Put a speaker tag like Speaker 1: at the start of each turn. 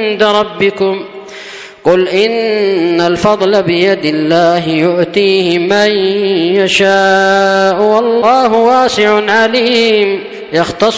Speaker 1: عند ربكم قل إن الفضل بيد الله يؤتيه من يشاء والله واسع عليم يختص